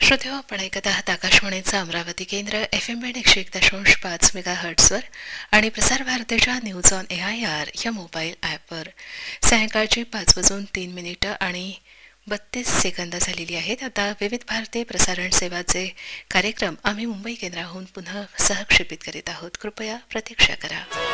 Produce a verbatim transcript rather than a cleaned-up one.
श्रोतेहो, आपण ऐकत आहात आकाशवाणीचं अमरावती केंद्र एफ एम बँड एकशे एक दशांश पाच मेगा हर्ट्सवर आणि प्रसार भारतीच्या news on A I R या मोबाईल ॲपवर. सायंकाळची पाच वाजून तीन मिनिटं आणि बत्तीस सेकंद झालेली आहेत. आता विविध भारतीय प्रसारण सेवाचे कार्यक्रम आम्ही मुंबई केंद्राहून पुन्हा सहक्षेपित करीत आहोत. कृपया प्रतीक्षा करा.